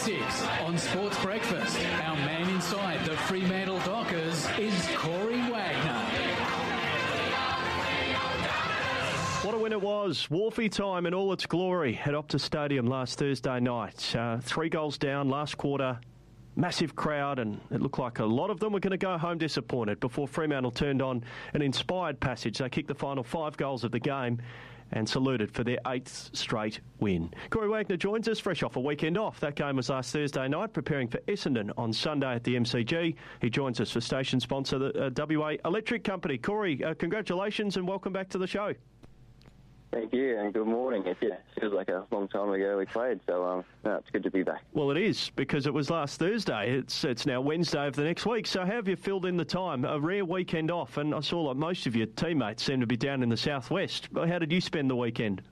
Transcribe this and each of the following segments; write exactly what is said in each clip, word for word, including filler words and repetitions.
six on Sports Breakfast. Our man inside the Fremantle Dockers is Corey Wagner. What a win it was. Wharfie time in all its glory at Optus Stadium last Thursday night. Uh, three goals down last quarter. Massive crowd, and it looked like a lot of them were going to go home disappointed before Fremantle turned on an inspired passage. They kicked the final five goals of the game and saluted for their eighth straight win. Corey Wagner joins us fresh off a weekend off. That game was last Thursday night, preparing for Essendon on Sunday at the M C G. He joins us for station sponsor, the uh, W A Electric Company. Corey, uh, congratulations and welcome back to the show. Thank you, and good morning. It yeah, feels like a long time ago we played, so um, no, it's good to be back. Well, it is, because it was last Thursday. It's it's now Wednesday of the next week, so how have you filled in the time? A rare weekend off, and I saw like most of your teammates seem to be down in the southwest. How did you spend the weekend?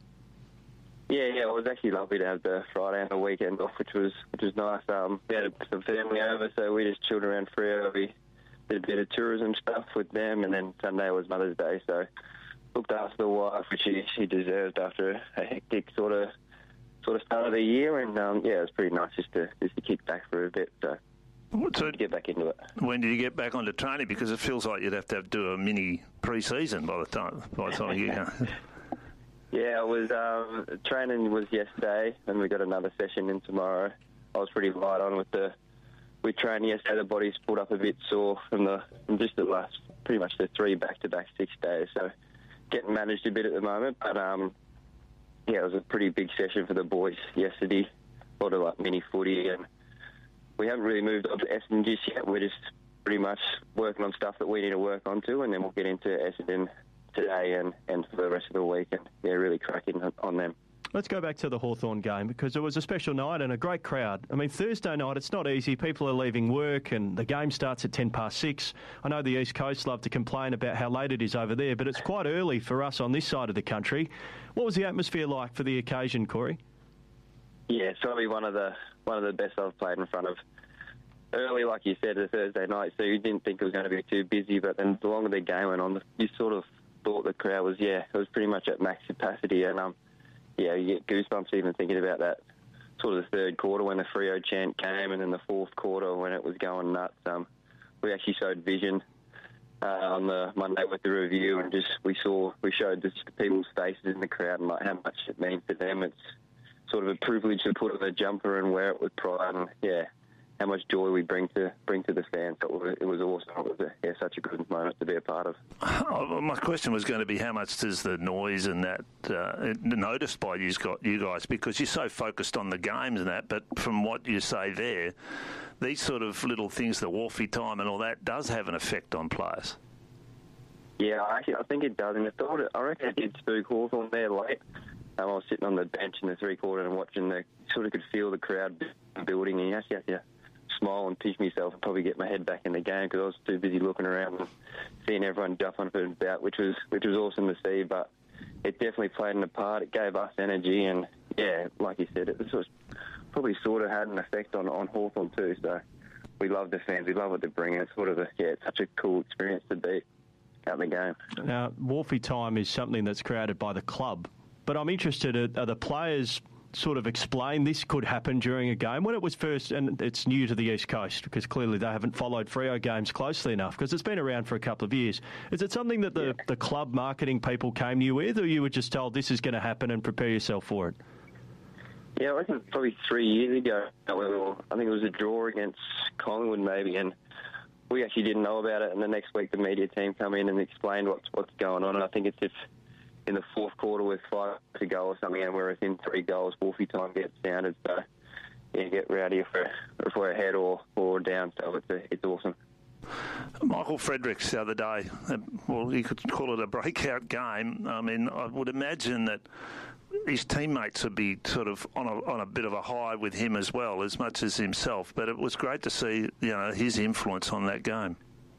Yeah, yeah, it was actually lovely to have the Friday and the weekend off, which was which was nice. Um, we had some family over, so we just chilled around Freo. We did a bit of tourism stuff with them, and then Sunday was Mother's Day, so looked after the wife, which she, she deserved after a hectic sort of sort of start of the year, and um, yeah, it was pretty nice just to just to kick back for a bit. So, so to get back into it. When did you get back onto training? Because it feels like you'd have to have, do a mini pre-season by the time by the time you go. Yeah, it was um, training was yesterday, and we got another session in tomorrow. I was pretty light on with the with training yesterday. The body's pulled up a bit sore from the from just the last pretty much the three back-to-back six days. So getting managed a bit at the moment, but um, yeah, it was a pretty big session for the boys yesterday. A lot of like mini footy, and we haven't really moved on to Essendon just yet. We're just pretty much working on stuff that we need to work on to, and then we'll get into Essendon today and, and for the rest of the week, and yeah, really cracking on, on them. Let's go back to the Hawthorn game, because it was a special night and a great crowd. I mean, Thursday night, it's not easy. People are leaving work and the game starts at ten past six. I know the East Coast love to complain about how late it is over there, but it's quite early for us on this side of the country. What was the atmosphere like for the occasion, Corey? Yeah, it's probably one of the one of the best I've played in front of. Early, like you said, a Thursday night, so you didn't think it was going to be too busy, but then the longer the game went on, you sort of thought the crowd was, yeah, it was pretty much at max capacity, and um. Yeah, you get goosebumps even thinking about that sort of the third quarter when the Freo chant came, and then the fourth quarter when it was going nuts. Um, we actually showed vision uh, on the Monday with the review, and just we saw we showed just the people's faces in the crowd and like how much it means to them. It's sort of a privilege to put on the jumper and wear it with pride, and yeah, how much joy we bring to bring to the fans. So it was, it was awesome. It was a, yeah, such a good moment to be a part of. Oh, my question was going to be how much does the noise and that uh, noticed by you guys, because you're so focused on the games and that, but from what you say there, these sort of little things, the Wharfie time and all that, does have an effect on players. Yeah, actually, I think it does, and I thought it, I reckon it did spook Hawthorn there late. Um, I was sitting on the bench in the three quarter and watching the sort of could feel the crowd building, and you actually have to smile and pinch myself and probably get my head back in the game because I was too busy looking around and seeing everyone jump on for about, which was which was awesome to see. But it definitely played a part. It gave us energy, and yeah, like you said, it was probably sort of had an effect on on Hawthorn too. So we love the fans. We love what they bring. It's sort of a yeah, it's such a cool experience to be out in the game. Now, Wharfie time is something that's created by the club, but I'm interested, are, are the players sort of explain this could happen during a game when it was first, and it's new to the East Coast because clearly they haven't followed Freo games closely enough because it's been around for a couple of years. Is it something that the, yeah. the club marketing people came to you with, or you were just told this is going to happen and prepare yourself for it? Yeah, I reckon probably three years ago, I think it was a draw against Collingwood maybe, and we actually didn't know about it, and the next week the media team come in and explained what's, what's going on, and I think it's if in the fourth quarter with five to go or something, and we're within three goals, Wharfie time gets sounded. So, yeah, get ready if we're, if we're ahead or, or down. So it's a, it's awesome. Michael Fredericks the other day, well, you could call it a breakout game. I mean, I would imagine that his teammates would be sort of on a, on a bit of a high with him as well, as much as himself. But it was great to see, you know, his influence on that game.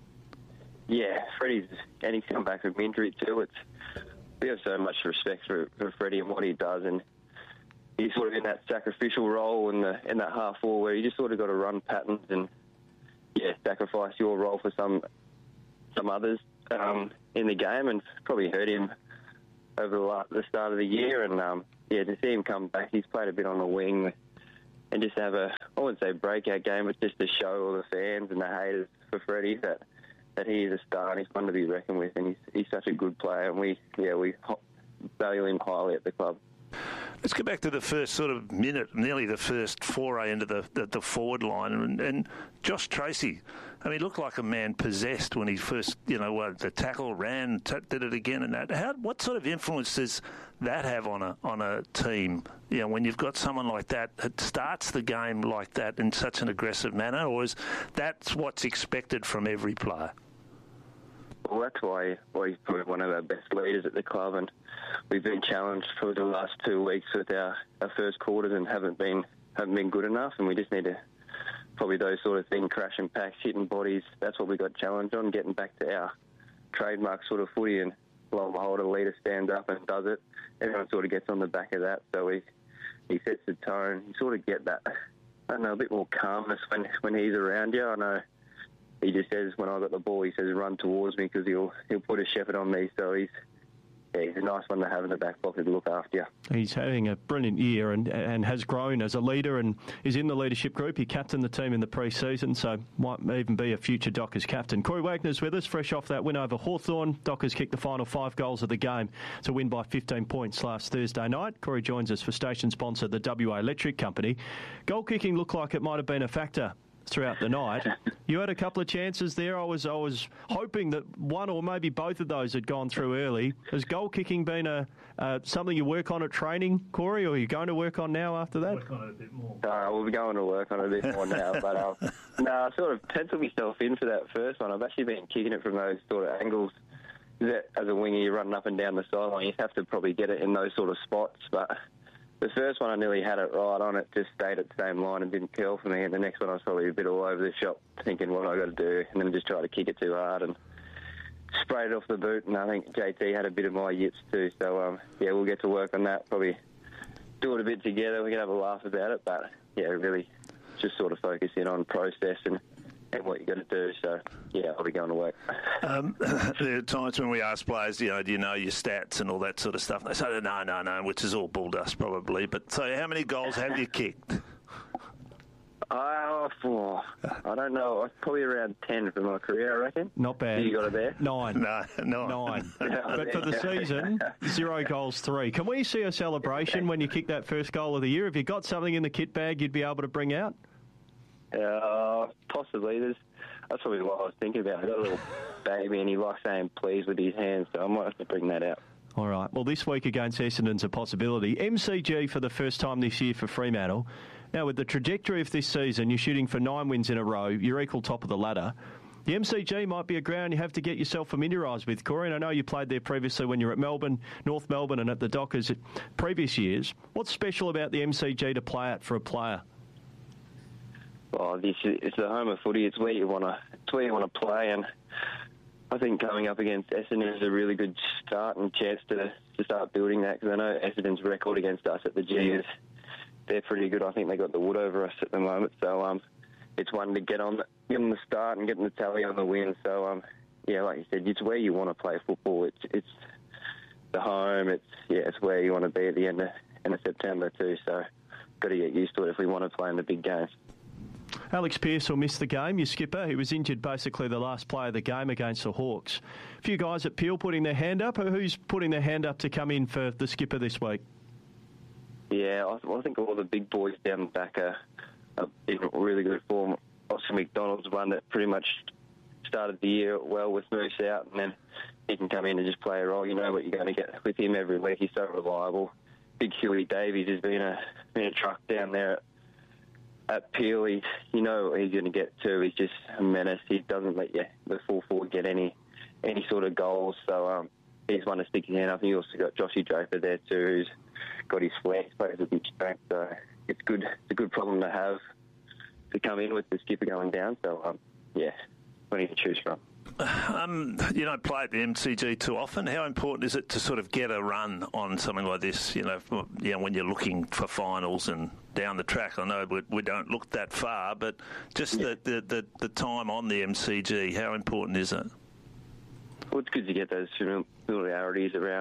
Yeah, Freddie's, and he's come back from injury too. It's We have so much respect for, for Freddie and what he does, and he's sort of in that sacrificial role in the in that half forward where you just sort of got to run patterns and yeah, sacrifice your role for some some others um, in the game, and probably hurt him over the, the start of the year. And um, yeah, to see him come back, he's played a bit on the wing and just have a, I wouldn't say breakout game, but just to show all the fans and the haters for Freddie that, that he is a star and he's one to be reckoned with, and he's he's such a good player, and we yeah we value him highly at the club. Let's go back to the first sort of minute, nearly the first foray into the, the, the forward line. And, and Josh Tracy, I mean, he looked like a man possessed when he first, you know, uh, the tackle, ran, t- did it again and that. How, what sort of influence does that have on a on a team, you know, when you've got someone like that that starts the game like that in such an aggressive manner, or is that what's expected from every player? Well, that's why, why he's probably one of our best leaders at the club, and we've been challenged for the last two weeks with our, our first quarters and haven't been haven't been good enough, and we just need to probably those sort of things, crashing packs, hitting bodies. That's what we got challenged on, getting back to our trademark sort of footy, and lo and behold, a leader stands up and does it. Everyone sort of gets on the back of that, so he he sets the tone. You sort of get that, I don't know, a bit more calmness when when he's around you. I know. He just says, when I got the ball, he says, run towards me because he'll he'll put a shepherd on me. So he's yeah, he's a nice one to have in the back pocket to look after you. He's having a brilliant year and and has grown as a leader and is in the leadership group. He captained the team in the pre-season, so might even be a future Dockers captain. Corey Wagner's with us, fresh off that win over Hawthorn. Dockers kicked the final five goals of the game to win by fifteen points last Thursday night. Corey joins us for station sponsor, the W A Electric Company. Goal kicking looked like it might have been a factor throughout the night. You had a couple of chances there. I was I was hoping that one or maybe both of those had gone through early. Has goal kicking been a uh, something you work on at training, Corey, or are you going to work on now after that? Work on it a bit more. Uh, we'll be going to work on it a bit more now. But um, no, I sort of penciled myself in for that first one. I've actually been kicking it from those sort of angles. That as a winger, you're running up and down the sideline. You have to probably get it in those sort of spots. But the first one, I nearly had it right on. It just stayed at the same line and didn't curl for me. And the next one, I was probably a bit all over the shop, thinking what I got to do, and then just try to kick it too hard and sprayed it off the boot. And I think J T had a bit of my yips too. So um, yeah, we'll get to work on that. Probably do it a bit together. We can have a laugh about it, but yeah, really just sort of focus in on process and. and what you got to do. So, yeah, I'll be going to work. Um, there are times when we ask players, you know, do you know your stats and all that sort of stuff? And they say, no, no, no, which is all bull dust probably. But so how many goals have you kicked? Oh, four. I don't know. Probably around ten for my career, I reckon. Not bad. You got it there? Nine. No, no. Nine. But for the season, zero goals, three. Can we see a celebration when you kick that first goal of the year? Have you got something in the kit bag you'd be able to bring out? Uh, possibly. There's, that's probably what I was thinking about. I got a little baby and he likes saying please with his hands, so I might have to bring that out. All right. Well, this week against Essendon's a possibility. M C G for the first time this year for Fremantle. Now, with the trajectory of this season, you're shooting for nine wins in a row. You're equal top of the ladder. The M C G might be a ground you have to get yourself familiarised with, Corey. And I know you played there previously when you were at Melbourne, North Melbourne and at the Dockers previous years. What's special about the M C G to play at for a player? Well, this is, it's the home of footy. It's where you want to. It's where you want to play, and I think coming up against Essendon is a really good start and chance to to start building that. Because I know Essendon's record against us at the G is they're pretty good. I think they got the wood over us at the moment, so um, it's one to get on, get on the start and getting the tally on the win. So um, yeah, like you said, it's where you want to play football. It's it's the home. It's yeah, it's where you want to be at the end of end of September too. So got to get used to it if we want to play in the big games. Alex Pearce will miss the game, your skipper. He was injured basically the last play of the game against the Hawks. A few guys at Peel putting their hand up. Who's putting their hand up to come in for the skipper this week? Yeah, I, well, I think all the big boys down the back are, are in really good form. Oscar McDonald's one that pretty much started the year well with Moose out, and then he can come in and just play a role. You know what you're going to get with him every week. He's so reliable. Big Huey Davies has been a, been a truck down there at At Peel, he's, you know what he's going to get to. He's just a menace. He doesn't let you, the full forward, get any any sort of goals. So um, he's one to stick his hand up. You also got Joshy Draper there too, who's got his flair, plays with big strength. So it's good. It's a good problem to have to come in with the skipper going down. So um, yeah, plenty to choose from. Um, you don't play at the M C G too often. How important is it to sort of get a run on something like this? You know, you know when you're looking for finals and down the track. I know we, we don't look that far, but just yeah. the, the, the, the time on the M C G, how important is it? Well, it's good to get those familiarities around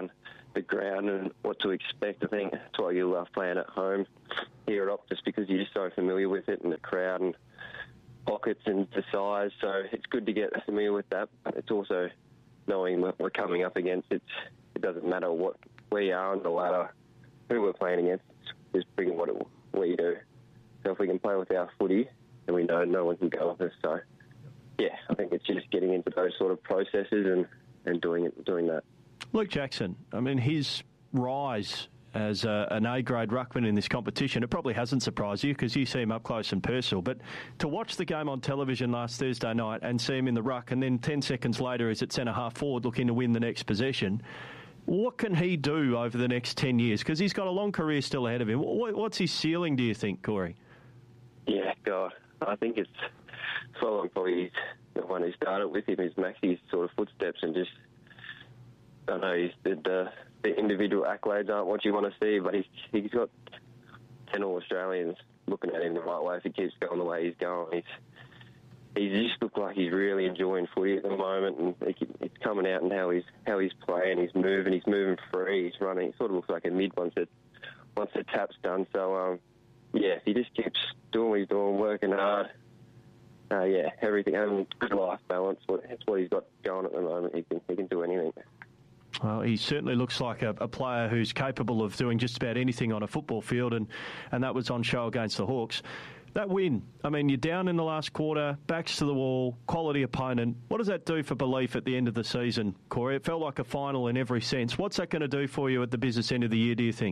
the ground and what to expect. I think that's why you love playing at home here at Optus, because you're just so familiar with it and the crowd and pockets and the size. So it's good to get familiar with that. But it's also knowing what we're coming up against. It's, it doesn't matter what we are on the ladder, who we're playing against. It's just bringing what it, we do. So if we can play with our footy, then we know no one can go with us. So, yeah, I think it's just getting into those sort of processes and, and doing it, doing that. Luke Jackson, I mean, his rise as a, an A-grade ruckman in this competition, it probably hasn't surprised you because you see him up close and personal. But to watch the game on television last Thursday night and see him in the ruck, and then ten seconds later he's at centre-half forward looking to win the next possession, what can he do over the next ten years? Because he's got a long career still ahead of him. What, what's his ceiling, do you think, Corey? Yeah, God, I think it's following probably the one who started with him is Maxi's sort of footsteps, and just, I know he's, the, the individual accolades aren't what you want to see, but he's he's got ten All Australians looking at him the right way if he keeps going the way he's going. He's He just looks like he's really enjoying footy at the moment, and it's coming out in how he's how he's playing. He's moving, he's moving free, he's running. He sort of looks like a mid once it once the tap's done. So um, yeah, if he just keeps doing what he's doing, working hard. Uh, yeah, everything, having good life balance. That's what he's got going at the moment. He can he can do anything. Well, he certainly looks like a, a player who's capable of doing just about anything on a football field, and, and that was on show against the Hawks. That win, I mean, you're down in the last quarter, backs to the wall, quality opponent. What does that do for belief at the end of the season, Corey? It felt like a final in every sense. What's that going to do for you at the business end of the year, do you think?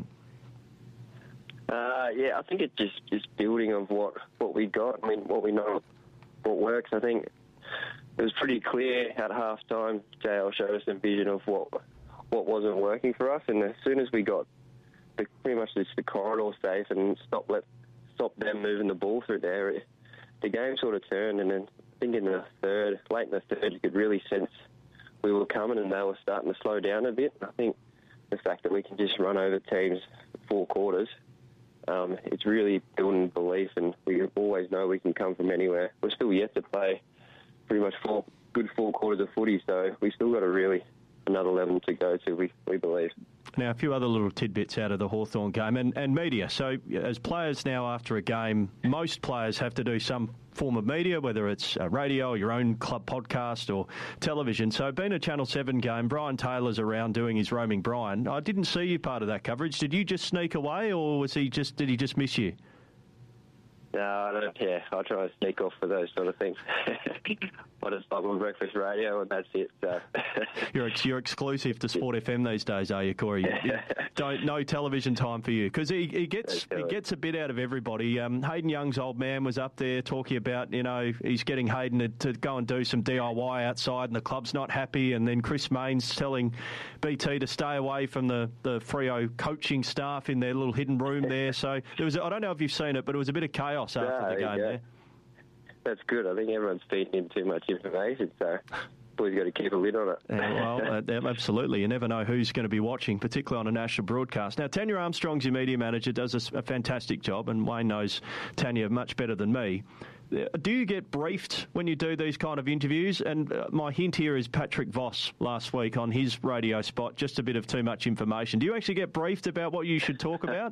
Uh, yeah, I think it's just, just building of what, what we got. I mean, what we know, what works. I think it was pretty clear at halftime. J L showed us a vision of what what wasn't working for us, and as soon as we got the, pretty much just the corridor safe and stopped let stop them moving the ball through there, it, the game sort of turned. And then I think in the third, late in the third, you could really sense we were coming and they were starting to slow down a bit. I think the fact that we can just run over teams four quarters, um, it's really building belief, and we always know we can come from anywhere. We're still yet to play pretty much four good four quarters of footy, so we still got a really another level to go to, we, we believe. Now, a few other little tidbits out of the Hawthorn game and, and media. So as players now after a game, most players have to do some form of media, whether it's uh, radio or your own club podcast or television. So being a Channel seven game, Brian Taylor's around doing his roaming Brian. I didn't see you part of that coverage. Did you just sneak away, or was he just did he just miss you? No, I don't. Yeah, I try to sneak off for those sort of things. I just stop on breakfast radio, and that's it. So. you're ex- you're exclusive to Sport F M these days, are you, Corey? You, you don't no television time for you, because he, he gets he gets a bit out of everybody. Um, Hayden Young's old man was up there talking about, you know, he's getting Hayden to, to go and do some D I Y outside, and the club's not happy. And then Chris Mayne's telling B T to stay away from the the Freo coaching staff in their little hidden room there. So there was I don't know if you've seen it, but it was a bit of chaos after no, the game there. That's good. I think everyone's feeding him too much information, so we've got to keep a lid on it. Yeah, well, uh, absolutely. You never know who's going to be watching, particularly on a national broadcast. Now, Tanya Armstrong's your media manager, does a, a fantastic job, and Wayne knows Tanya much better than me. Do you get briefed when you do these kind of interviews? And uh, my hint here is Patrick Voss last week on his radio spot, just a bit of too much information. Do you actually get briefed about what you should talk about?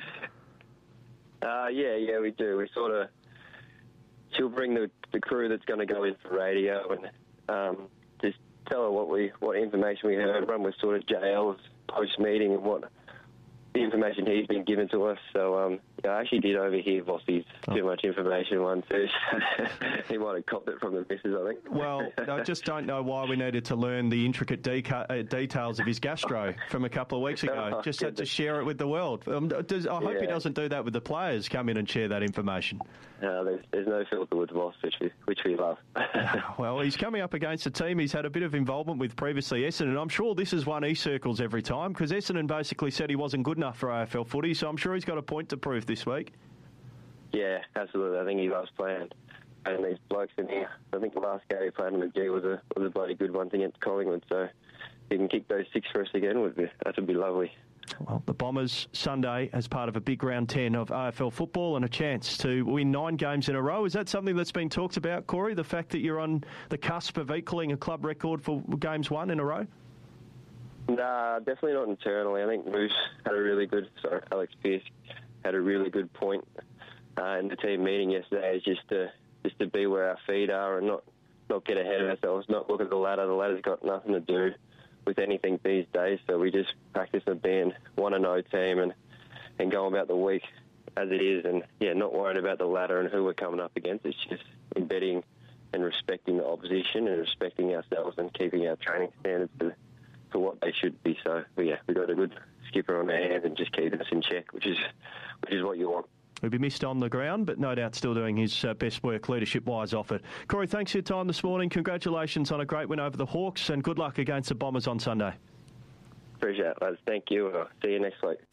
uh, yeah, yeah, we do. We sort of... She'll bring the, the crew that's going to go in for radio and um, just tell her what we what information we heard, run with sort of J L's post-meeting and what the information he's been given to us. So um, yeah, I actually did overhear Vossi's oh. too much information one too. He might have copped it from the missus, I think. Well, I just don't know why we needed to learn the intricate deca- uh, details of his gastro from a couple of weeks ago. Oh, just had to share it with the world. Um, does, I hope yeah. he doesn't do that with the players, come in and share that information. No, there's, there's no filter with Voss, which we, which we love. Well, he's coming up against a team he's had a bit of involvement with previously, Essendon. I'm sure this is one he circles every time, because Essendon basically said he wasn't good enough for A F L footy, so I'm sure he's got a point to prove this week. Yeah, absolutely. I think he loves playing. And these blokes in here, I think the last game he played in the G was a was a bloody good one against Collingwood, so if he can kick those six for us again, would be, that would be lovely. Well, the Bombers Sunday as part of a big round ten of A F L football and a chance to win nine games in a row. Is that something that's been talked about, Corey, the fact that you're on the cusp of equalling a club record for games won in a row? Nah, definitely not internally. I think Moose had a really good, sorry, Alex Pearce had a really good point uh, in the team meeting yesterday, is just to just to be where our feet are and not, not get ahead of ourselves, not look at the ladder. The ladder's got nothing to do with anything these days, so we just practice on being one and oh team and, and go about the week as it is, and yeah, not worried about the ladder and who we're coming up against. It's just embedding and respecting the opposition and respecting ourselves and keeping our training standards to, for what they should be. So, but yeah, we've got a good skipper on our hands and just keeping us in check, which is which is what you want. He'll be missed on the ground, but no doubt still doing his uh, best work leadership-wise off it. Corey, thanks for your time this morning. Congratulations on a great win over the Hawks, and good luck against the Bombers on Sunday. Appreciate it, lads. Thank you. I'll see you next week.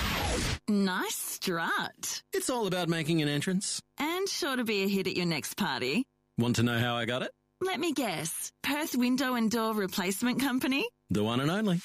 Nice strut. It's all about making an entrance. And sure to be a hit at your next party. Want to know how I got it? Let me guess. Perth Window and Door Replacement Company? The one and only.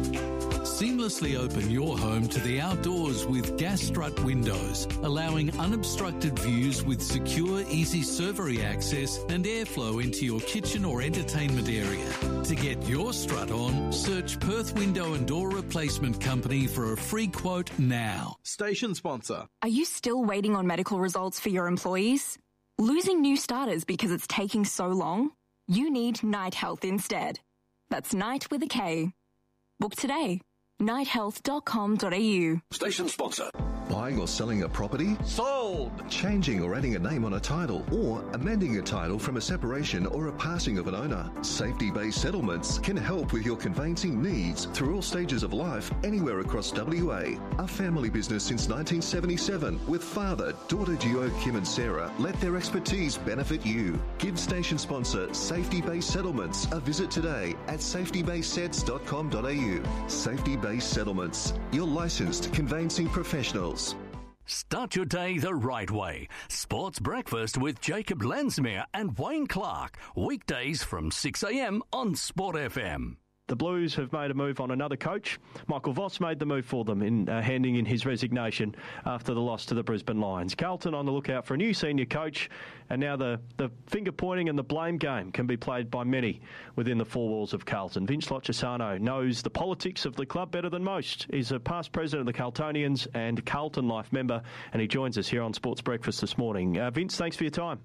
Seamlessly open your home to the outdoors with Gas Strut windows, allowing unobstructed views with secure, easy servery access and airflow into your kitchen or entertainment area. To get your strut on, search Perth Window and Door Replacement Company for a free quote now. Station sponsor. Are you still waiting on medical results for your employees? Losing new starters because it's taking so long? You need Night Health instead. That's Night with a K. Book today. night health dot com dot a u. Station sponsor. Buying or selling a property? Sold. Changing or adding a name on a title, or amending a title from a separation or a passing of an owner. Safety-based settlements can help with your conveyancing needs through all stages of life, anywhere across W A. A family business since nineteen seventy-seven, with father, daughter duo Kim and Sarah, let their expertise benefit you. Give station sponsor Safety-based Settlements a visit today at safety based sets dot com dot a u. Safety-based Settlements, your licensed conveyancing professionals. Start your day the right way. Sports Breakfast with Jacob Lansmere and Wayne Clark. Weekdays from six a m on Sport F M. The Blues have made a move on another coach. Michael Voss made the move for them in uh, handing in his resignation after the loss to the Brisbane Lions. Carlton on the lookout for a new senior coach, and now the, the finger-pointing and the blame game can be played by many within the four walls of Carlton. Vince Lochisano knows the politics of the club better than most. He's a past president of the Carltonians and Carlton Life member, and he joins us here on Sports Breakfast this morning. Uh, Vince, thanks for your time.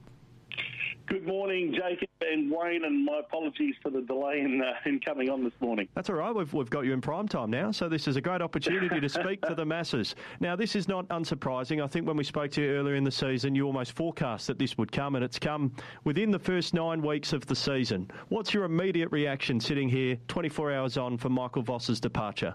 Good morning, Jacob and Wayne, and my apologies for the delay in, uh, in coming on this morning. That's all right. We've, we've got you in prime time now, so this is a great opportunity to speak to the masses. Now, this is not unsurprising. I think when we spoke to you earlier in the season, you almost forecast that this would come, and it's come within the first nine weeks of the season. What's your immediate reaction sitting here twenty-four hours on for Michael Voss's departure?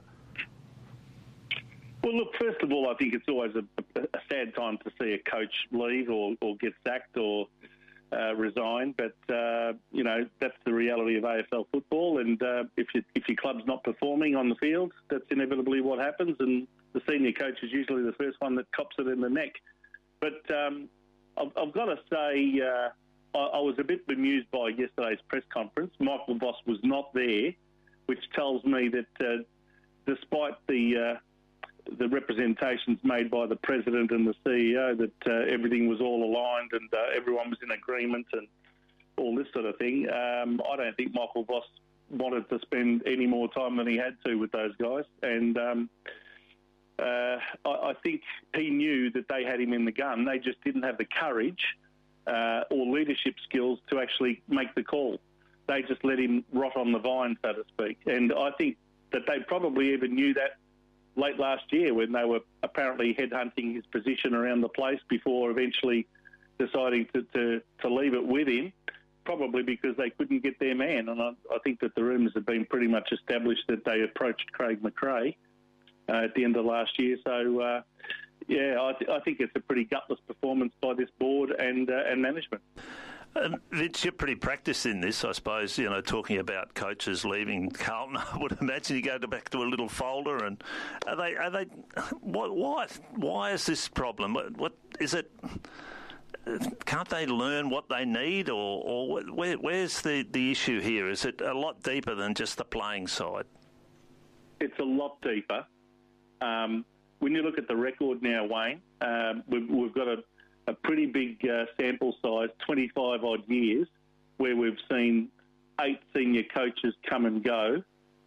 Well, look, first of all, I think it's always a, a sad time to see a coach leave or, or get sacked or Uh, resign, but uh, you know that's the reality of A F L football. And uh, if you, if your club's not performing on the field, that's inevitably what happens. And the senior coach is usually the first one that cops it in the neck. But um, I've, I've got to say, uh, I, I was a bit bemused by yesterday's press conference. Michael Voss was not there, which tells me that uh, despite the uh, the representations made by the president and the C E O that uh, everything was all aligned and uh, everyone was in agreement and all this sort of thing. Um, I don't think Michael Voss wanted to spend any more time than he had to with those guys. And um, uh, I, I think he knew that they had him in the gun. They just didn't have the courage uh, or leadership skills to actually make the call. They just let him rot on the vine, so to speak. And I think that they probably even knew that late last year when they were apparently headhunting his position around the place before eventually deciding to, to, to leave it with him, probably because they couldn't get their man. And I, I think that the rumours have been pretty much established that they approached Craig McRae uh, at the end of last year. So, uh, yeah, I, th- I think it's a pretty gutless performance by this board and, uh, and management. Um, Vince, you're pretty practiced in this, I suppose, you know, talking about coaches leaving Carlton. I would imagine you go to back to a little folder and are they, are they, what, why, why is this problem? What, what is it, can't they learn what they need or, or where, where's the, the issue here? Is it a lot deeper than just the playing side? It's a lot deeper. Um, when you look at the record now, Wayne, um, we've, we've got a, a pretty big uh, sample size, twenty-five odd years, where we've seen eight senior coaches come and go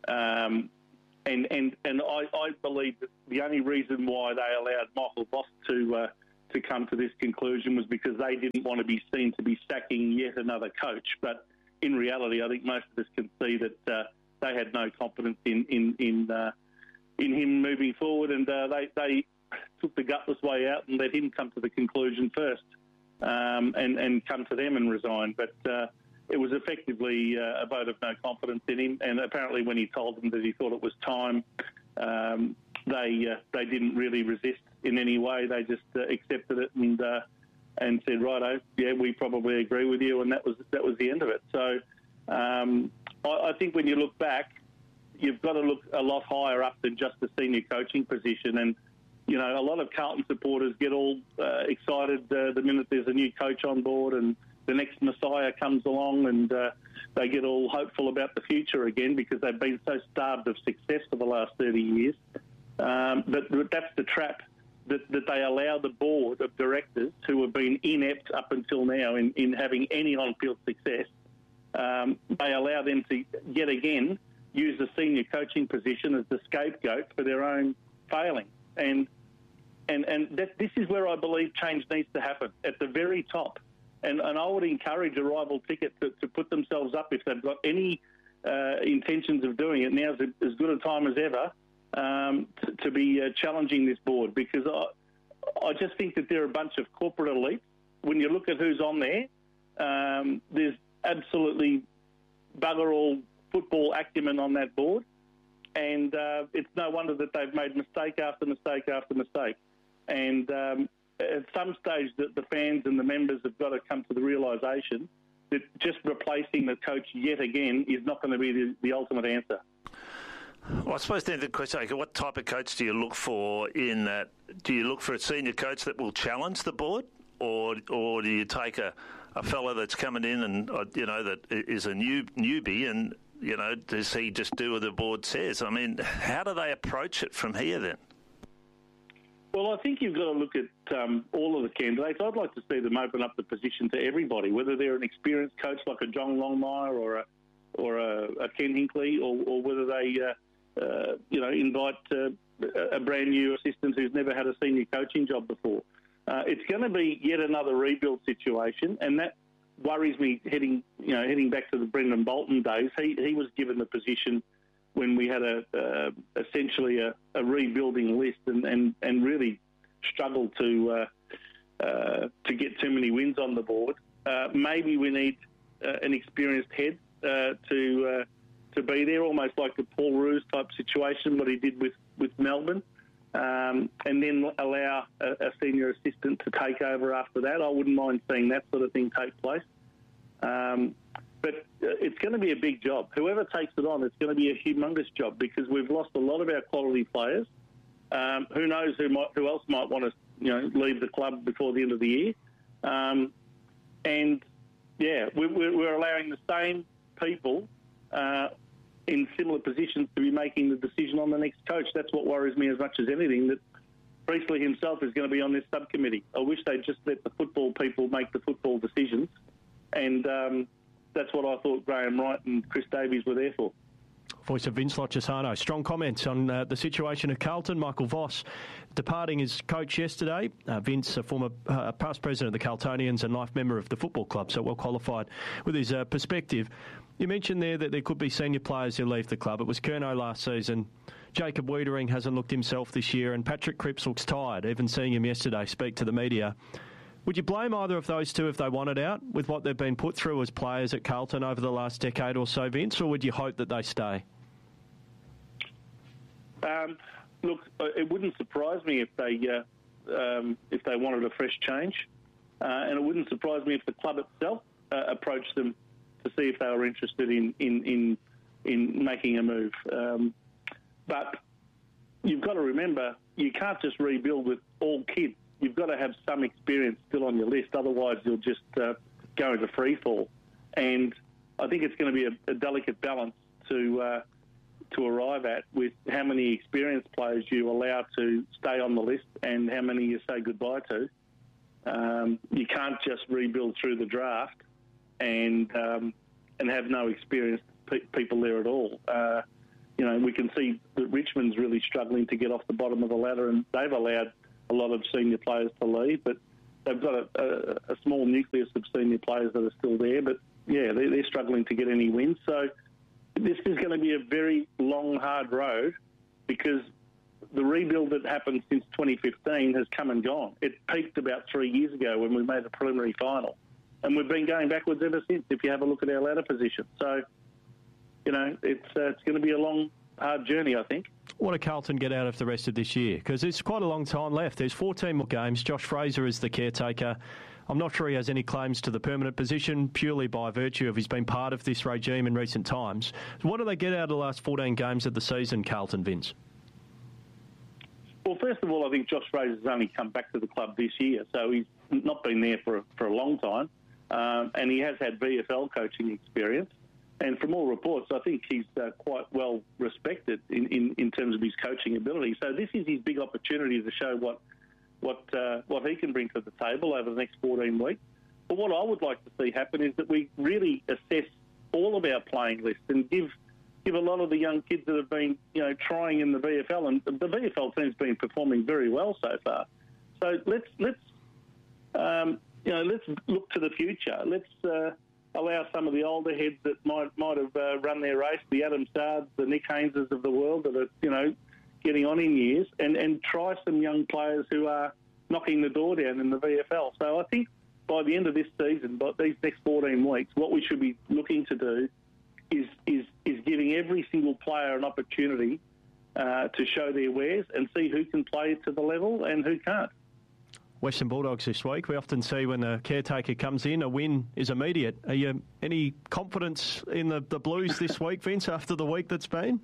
Um, and and and I, I believe that the only reason why they allowed Michael Voss to uh, to come to this conclusion was because they didn't want to be seen to be sacking yet another coach. But in reality, I think most of us can see that uh, they had no confidence in in in, uh, in him moving forward, and uh, they they took the gutless way out and let him come to the conclusion first, um, and and come to them and resign. But uh, it was effectively uh, a vote of no confidence in him, and apparently when he told them that he thought it was time, um, they uh, they didn't really resist in any way. They just uh, accepted it and uh, and said, righto, yeah, we probably agree with you, and that was that was the end of it. So um, I, I think when you look back, you've got to look a lot higher up than just the senior coaching position. And you know, a lot of Carlton supporters get all uh, excited uh, the minute there's a new coach on board and the next Messiah comes along, and uh, they get all hopeful about the future again because they've been so starved of success for the last thirty years. Um, but that's the trap that, that they allow the board of directors who have been inept up until now in, in having any on-field success. Um, they allow them to yet again use the senior coaching position as the scapegoat for their own failings. And and and that, this is where I believe change needs to happen, at the very top. And, and I would encourage a rival ticket to, to put themselves up if they've got any uh, intentions of doing it. Now's as good a time as ever um, to, to be uh, challenging this board, because I, I just think that they're a bunch of corporate elites. When you look at who's on there, um, there's absolutely bugger all football acumen on that board, and uh, it's no wonder that they've made mistake after mistake after mistake. And um, at some stage, the, the fans and the members have got to come to the realisation that just replacing the coach yet again is not going to be the, the ultimate answer. Well, I suppose then the question, okay, what type of coach do you look for in that? Do you look for a senior coach that will challenge the board, or or do you take a, a fella that's coming in and, uh, you know, that is a new newbie and, you know, does he just do what the board says? I mean, how do they approach it from here then? Well, I think you've got to look at um, all of the candidates. I'd like to see them open up the position to everybody, whether they're an experienced coach like a John Longmire or a or a, a Ken Hinkley, or, or whether they, uh, uh, you know, invite uh, a brand new assistant who's never had a senior coaching job before. Uh, it's going to be yet another rebuild situation, and that worries me. Heading, you know, heading back to the Brendan Bolton days, he he was given the position when we had a uh, essentially a, a rebuilding list, and, and, and really struggled to uh, uh, to get too many wins on the board. Uh, maybe we need uh, an experienced head uh, to uh, to be there, almost like the Paul Roos type situation, what he did with, with Melbourne, um, and then allow a, a senior assistant to take over after that. I wouldn't mind seeing that sort of thing take place. Um, But it's going to be a big job. Whoever takes it on, it's going to be a humongous job, because we've lost a lot of our quality players. Um, who knows who might, who else might want to, you know, leave the club before the end of the year? Um, and yeah, we, we're allowing the same people uh, in similar positions to be making the decision on the next coach. That's what worries me as much as anything. That Priestley himself is going to be on this subcommittee. I wish they'd just let the football people make the football decisions, and. Um, That's what I thought Graham Wright and Chris Davies were there for. Voice of Vince Lochisano. Strong comments on uh, the situation at Carlton. Michael Voss departing as coach yesterday. Uh, Vince, a former uh, past president of the Carltonians and life member of the football club, so well qualified with his uh, perspective. You mentioned there that there could be senior players who leave the club. It was Curnow last season. Jacob Wiedering hasn't looked himself this year, and Patrick Cripps looks tired, even seeing him yesterday speak to the media. Would you blame either of those two if they wanted out with what they've been put through as players at Carlton over the last decade or so, Vince, or would you hope that they stay? Um, look, it wouldn't surprise me if they uh, um, if they wanted a fresh change, uh, and it wouldn't surprise me if the club itself uh, approached them to see if they were interested in in in, in making a move. Um, but you've got to remember, you can't just rebuild with all kids. You've got to have some experience still on your list, otherwise you'll just uh, go into free fall. And I think it's going to be a, a delicate balance to uh, to arrive at, with how many experienced players you allow to stay on the list and how many you say goodbye to. Um, you can't just rebuild through the draft and um, and have no experienced pe- people there at all. Uh, you know, we can see that Richmond's really struggling to get off the bottom of the ladder, and they've allowed a lot of senior players to leave, but they've got a, a, a small nucleus of senior players that are still there. But, yeah, they're, they're struggling to get any wins. So this is going to be a very long, hard road because the rebuild that happened since twenty fifteen has come and gone. It peaked about three years ago when we made a preliminary final. And we've been going backwards ever since, if you have a look at our ladder position. So, you know, it's uh, it's going to be a long, hard journey, I think. What do Carlton get out of the rest of this year? Because there's quite a long time left. There's fourteen more games. Josh Fraser is the caretaker. I'm not sure he has any claims to the permanent position purely by virtue of he's been part of this regime in recent times. What do they get out of the last fourteen games of the season, Carlton, Vince? Well, first of all, I think Josh Fraser's only come back to the club this year, so he's not been there for, for a long time. Um, and he has had V F L coaching experience. And from all reports, I think he's uh, quite well respected in, in, in terms of his coaching ability. So this is his big opportunity to show what what uh, what he can bring to the table over the next fourteen weeks. But what I would like to see happen is that we really assess all of our playing lists and give give a lot of the young kids that have been, you know, trying in the V F L, and the V F L team's been performing very well so far. So let's let's um, you know let's look to the future. Let's uh, allow some of the older heads that might might have uh, run their race, the Adam Sards, the Nick Hayneses of the world that are, you know, getting on in years, and, and try some young players who are knocking the door down in the V F L. So I think by the end of this season, by these next fourteen weeks, what we should be looking to do is is is giving every single player an opportunity uh, to show their wares and see who can play to the level and who can't. Western Bulldogs this week. We often see when the caretaker comes in, a win is immediate. Are you any confidence in the, the Blues this week, Vince, after the week that's been?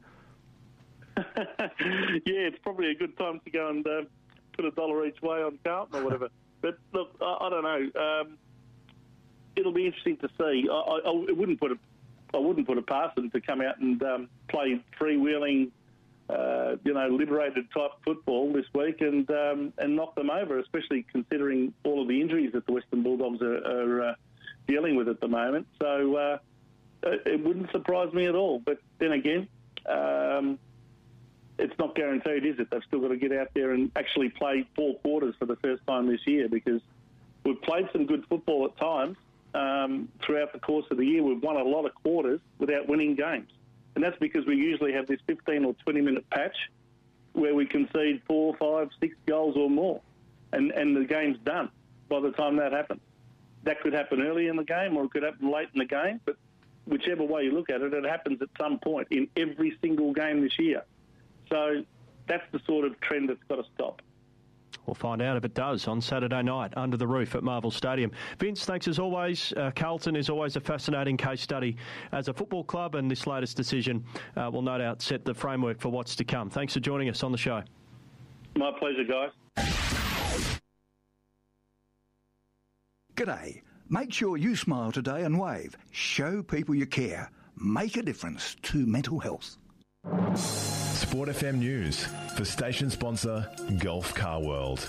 Yeah, it's probably a good time to go and uh, put a dollar each way on Carlton or whatever. But look, I, I don't know. Um, it'll be interesting to see. I, I, I wouldn't put a, I wouldn't put it past them to come out and um, play freewheeling, uh, you know, liberated type football this week and um, and knock them over, especially considering all of the injuries that the Western Bulldogs are, are uh, dealing with at the moment. So uh, it wouldn't surprise me at all. But then again, um, it's not guaranteed, is it? They've still got to get out there and actually play four quarters for the first time this year, because we've played some good football at times um, throughout the course of the year. We've won a lot of quarters without winning games. And that's because we usually have this fifteen or twenty minute patch where we concede four, five, six goals or more. And, and the game's done by the time that happens. That could happen early in the game or it could happen late in the game, but whichever way you look at it, it happens at some point in every single game this year. So that's the sort of trend that's got to stop. We'll find out if it does on Saturday night under the roof at Marvel Stadium. Vince, thanks as always. Uh, Carlton is always a fascinating case study as a football club, and this latest decision uh, will no doubt set the framework for what's to come. Thanks for joining us on the show. My pleasure, guys. G'day. Make sure you smile today and wave. Show people you care. Make a difference to mental health. Sport F M News for station sponsor Gulf Car World.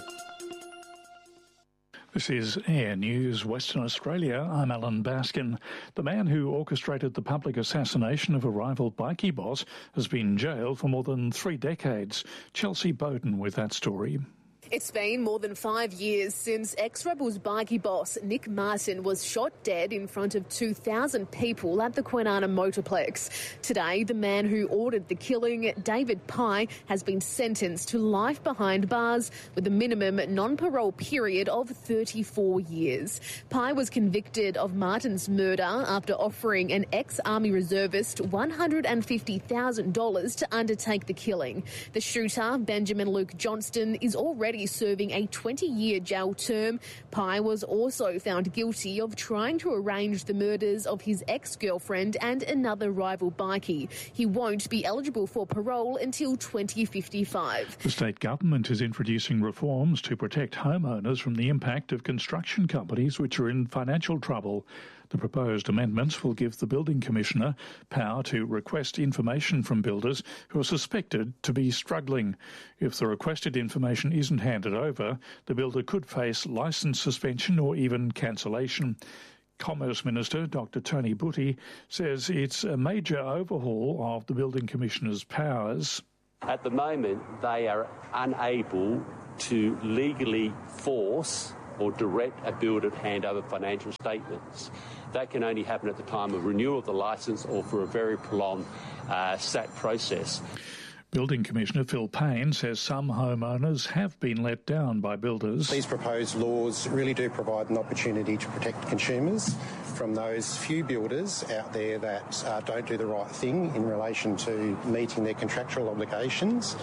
This is Air News Western Australia. I'm Alan Baskin. The man who orchestrated the public assassination of a rival bikie boss has been jailed for more than three decades. Chelsea Bowden with that story. It's been more than five years since ex-Rebels bikie boss Nick Martin was shot dead in front of two thousand people at the Kwinana Motorplex. Today, the man who ordered the killing, David Pye, has been sentenced to life behind bars with a minimum non-parole period of thirty-four years. Pye was convicted of Martin's murder after offering an ex-Army reservist one hundred fifty thousand dollars to undertake the killing. The shooter, Benjamin Luke Johnston, is already serving a twenty-year jail term. Pye was also found guilty of trying to arrange the murders of his ex-girlfriend and another rival bikie. He won't be eligible for parole until twenty fifty-five. The state government is introducing reforms to protect homeowners from the impact of construction companies which are in financial trouble. The proposed amendments will give the Building Commissioner power to request information from builders who are suspected to be struggling. If the requested information isn't handed over, the builder could face licence suspension or even cancellation. Commerce Minister Doctor Tony Butty says it's a major overhaul of the Building Commissioner's powers. At the moment, they are unable to legally force or direct a builder to hand over financial statements. That can only happen at the time of renewal of the licence or for a very prolonged uh, S A T process. Building Commissioner Phil Payne says some homeowners have been let down by builders. These proposed laws really do provide an opportunity to protect consumers from those few builders out there that uh, don't do the right thing in relation to meeting their contractual obligations.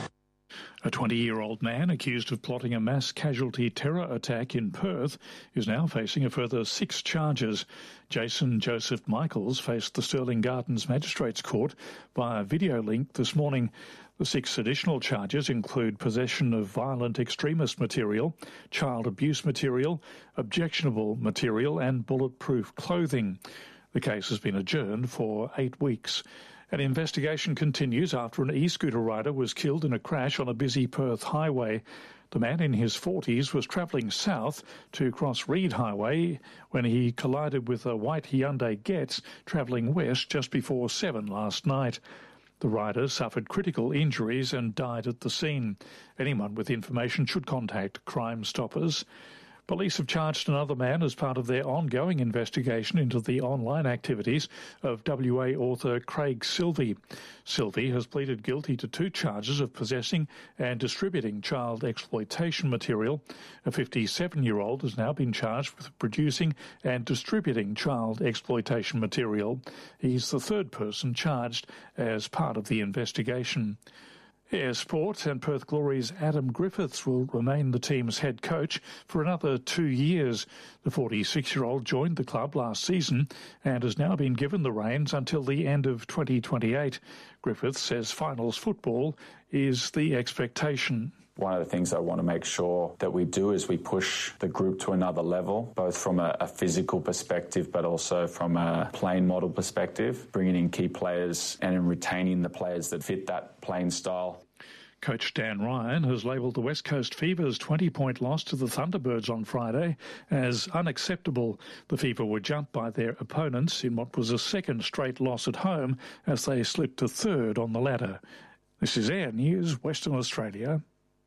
A twenty-year-old man accused of plotting a mass casualty terror attack in Perth is now facing a further six charges. Jason Joseph Michaels faced the Stirling Gardens Magistrates Court via video link this morning. The six additional charges include possession of violent extremist material, child abuse material, objectionable material and bulletproof clothing. The case has been adjourned for eight weeks. An investigation continues after an e-scooter rider was killed in a crash on a busy Perth highway. The man in his forties was travelling south to cross Reed Highway when he collided with a white Hyundai Getz travelling west just before seven last night. The rider suffered critical injuries and died at the scene. Anyone with information should contact Crime Stoppers. Police have charged another man as part of their ongoing investigation into the online activities of W A author Craig Silvey. Silvey has pleaded guilty to two charges of possessing and distributing child exploitation material. A fifty-seven-year-old has now been charged with producing and distributing child exploitation material. He's the third person charged as part of the investigation. Air Sport and Perth Glory's Adam Griffiths will remain the team's head coach for another two years. The forty-six-year-old joined the club last season and has now been given the reins until the end of twenty twenty-eight. Griffiths says finals football is the expectation. One of the things I want to make sure that we do is we push the group to another level, both from a, a physical perspective but also from a playing model perspective, bringing in key players and in retaining the players that fit that playing style. Coach Dan Ryan has labelled the West Coast Fever's twenty-point loss to the Thunderbirds on Friday as unacceptable. The Fever were jumped by their opponents in what was a second straight loss at home as they slipped to third on the ladder. This is Air News, Western Australia.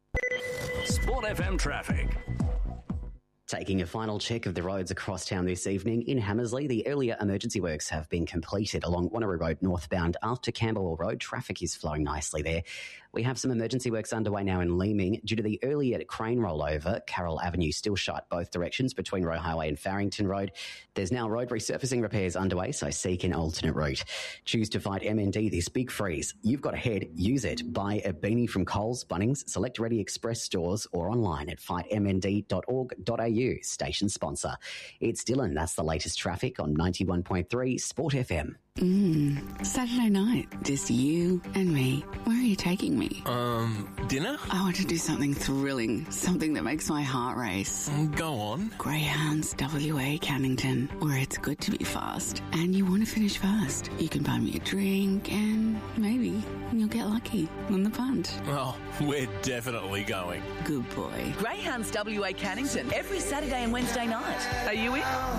Sport F M traffic. Taking a final check of the roads across town this evening in Hammersley, the earlier emergency works have been completed along Wanneroo Road northbound after Camberwell Road. Traffic is flowing nicely there. We have some emergency works underway now in Leeming due to the earlier crane rollover. Carroll Avenue still shut both directions between Roe Highway and Farrington Road. There's now road resurfacing repairs underway, so seek an alternate route. Choose to fight M N D this big freeze. You've got a head, use it. Buy a beanie from Coles, Bunnings, Select Ready Express stores or online at fight m n d dot org dot a u. Station sponsor. It's Dylan. That's the latest traffic on ninety-one point three Sport F M. Mmm, Saturday night, just you and me. Where are you taking me? Um, dinner? I want to do something thrilling, something that makes my heart race. Go on. Greyhounds W A Cannington, where it's good to be fast. And you want to finish fast. You can buy me a drink and maybe you'll get lucky on the punt. Oh, we're definitely going. Good boy. Greyhounds W A Cannington, every Saturday and Wednesday night. Are you in?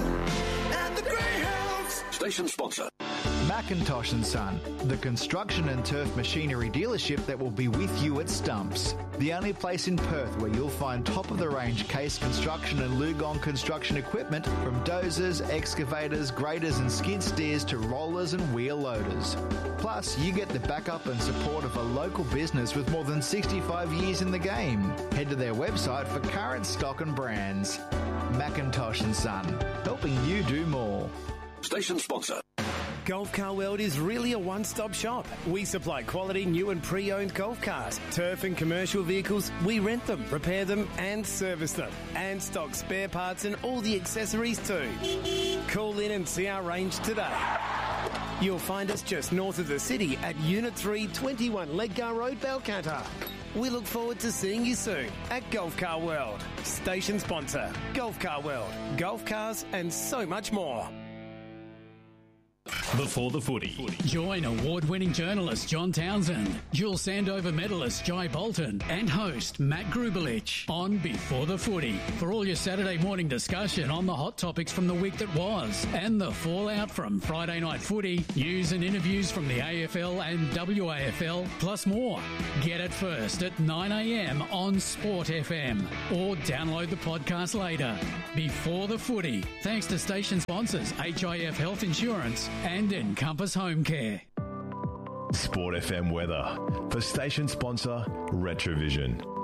At the Greyhounds. Station sponsor. Macintosh and Son, the construction and turf machinery dealership that will be with you at Stumps. The only place in Perth where you'll find top-of-the-range Case construction and Lugong construction equipment from dozers, excavators, graders and skid steers to rollers and wheel loaders. Plus, you get the backup and support of a local business with more than sixty-five years in the game. Head to their website for current stock and brands. Macintosh and Son, helping you do more. Station sponsor. Golf Car World is really a one-stop shop. We supply quality new and pre-owned golf cars, turf and commercial vehicles. We rent them, repair them and service them, and stock spare parts and all the accessories too. Call in and see our range today. You'll find us just north of the city at Unit three, twenty-one Ledgar Road, Balcatta. We look forward to seeing you soon at Golf Car World. Station sponsor, Golf Car World. Golf cars and so much more. Before the Footy. Join award-winning journalist John Townsend, dual Sandover medalist Jai Bolton, and host Matt Grubelich on Before the Footy for all your Saturday morning discussion on the hot topics from the week that was and the fallout from Friday night footy, news and interviews from the A F L and W A F L, plus more. Get it first at nine a m on Sport F M or download the podcast later. Before the Footy, thanks to station sponsors H I F Health Insurance and Encompass Home Care. Sport F M weather for station sponsor Retrovision.